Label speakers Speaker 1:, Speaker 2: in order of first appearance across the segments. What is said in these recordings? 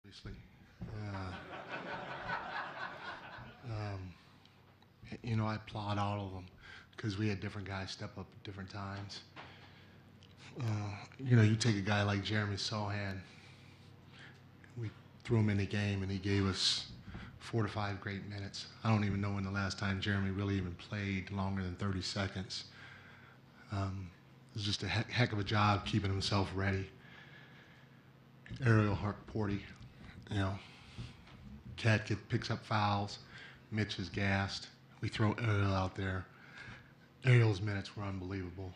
Speaker 1: Obviously. I applaud all of them because we had different guys step up at different times. You take a guy like Jeremy Sohan. We threw him in the game, and he gave us 4 to 5 great minutes. I don't even know when the last time Jeremy really even played longer than 30 seconds. It was just a heck of a job keeping himself ready. Ariel Harkporty, Cat picks up fouls. Mitch is gassed. We throw Ariel out there. Ariel's minutes were unbelievable.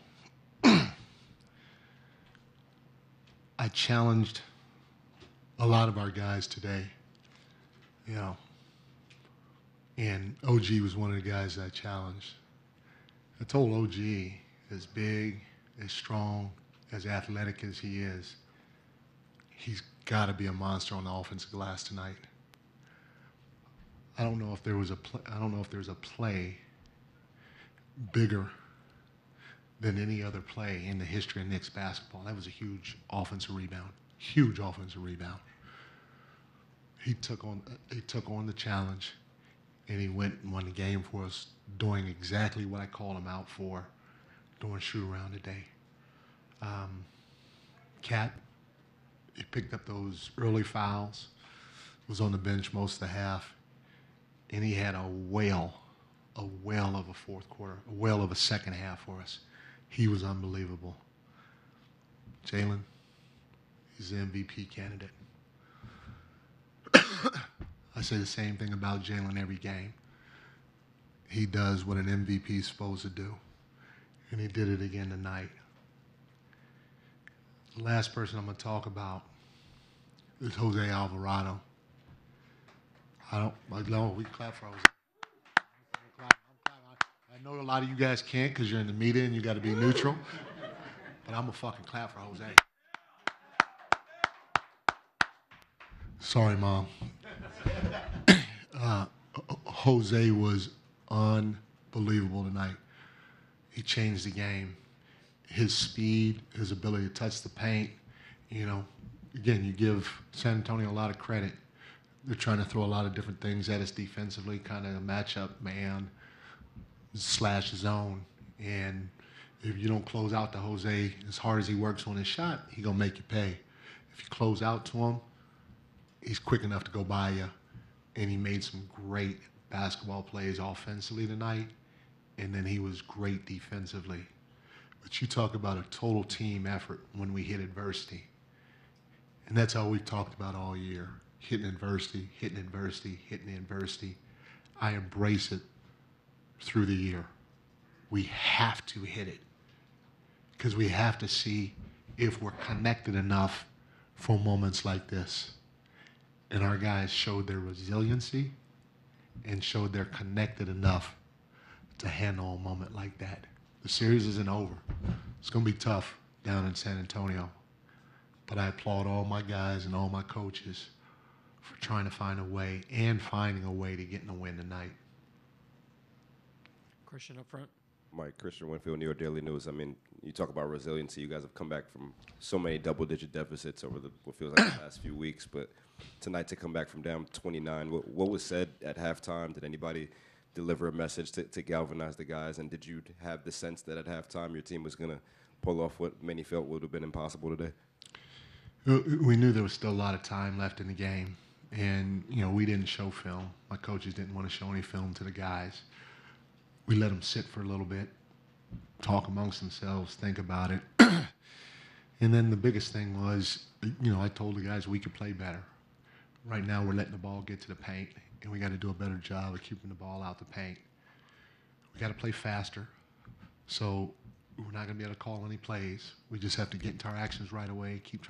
Speaker 1: I challenged a lot of our guys today, and OG was one of the guys that I challenged. I told OG, as big, as strong, as athletic as he is, he's got to be a monster on the offensive glass tonight. I don't know if there was a play bigger than any other play in the history of Knicks basketball. That was a huge offensive rebound. Huge offensive rebound. He took on the challenge, and he went and won the game for us, doing exactly what I called him out for during shoot around today. Cat, he picked up those early fouls, was on the bench most of the half, and he had a whale of a fourth quarter, a whale of a second half for us. He was unbelievable. Jalen, he's the MVP candidate. I say the same thing about Jalen every game. He does what an MVP is supposed to do, and he did it again tonight. The last person I'm going to talk about is Jose Alvarado. We clap for Jose. I know a lot of you guys can't because you're in the media and you got to be neutral, but I'm going to fucking clap for Jose. Sorry, Mom. Jose was unbelievable tonight. He changed the game. His speed, his ability to touch the paint, again, you give San Antonio a lot of credit. They're trying to throw a lot of different things at us defensively, kind of a matchup man / zone. And if you don't close out to Jose as hard as he works on his shot, he's going to make you pay. If you close out to him, he's quick enough to go by you. And he made some great basketball plays offensively tonight, and then he was great defensively. But you talk about a total team effort when we hit adversity. And that's all we've talked about all year. Hitting adversity, hitting adversity, hitting adversity. I embrace it through the year. We have to hit it because we have to see if we're connected enough for moments like this. And our guys showed their resiliency and showed they're connected enough to handle a moment like that. The series isn't over. It's going to be tough down in San Antonio. But I applaud all my guys and all my coaches for trying to find a way and finding a way to get in the win tonight.
Speaker 2: Christian up front.
Speaker 3: Mike, Christian Winfield, New York Daily News. I mean, you talk about resiliency. You guys have come back from so many double-digit deficits over what feels like the past few weeks. But tonight to come back from down 29, what was said at halftime? Did anybody deliver a message to galvanize the guys? And did you have the sense that at halftime your team was going to pull off what many felt would have been impossible today?
Speaker 1: We knew there was still a lot of time left in the game. And, we didn't show film. My coaches didn't want to show any film to the guys. We let them sit for a little bit, talk amongst themselves, think about it. And then the biggest thing was, I told the guys we could play better. Right now we're letting the ball get to the paint, and we got to do a better job of keeping the ball out the paint. We got to play faster, so we're not going to be able to call any plays. We just have to get into our actions right away, keep trying